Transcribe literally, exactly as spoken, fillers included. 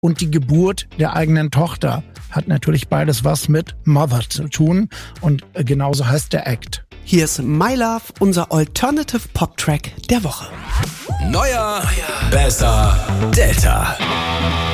und die Geburt der eigenen Tochter. Hat natürlich beides was mit Mother zu tun und genauso heißt der Act. Hier ist My Love, unser Alternative Pop Track der Woche. Neuer, besser, Delta.